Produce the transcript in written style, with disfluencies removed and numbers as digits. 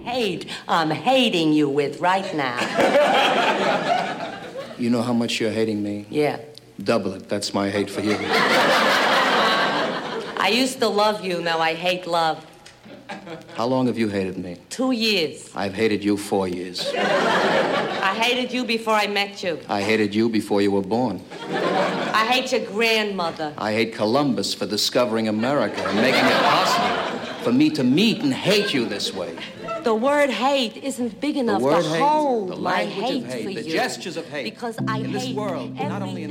hate I'm hating you with right now. You know how much you're hating me? Yeah. Double it. That's my hate for you. I used to love you, now I hate love. How long have you hated me? 2 years. I've hated you 4 years. I hated you before I met you. I hated you before you were born. I hate your grandmother. I hate Columbus for discovering America and making it possible for me to meet and hate you this way. The word hate isn't big enough to hold the my language hate of hate, for the you. gestures of hate. Because I in hate this world, not only in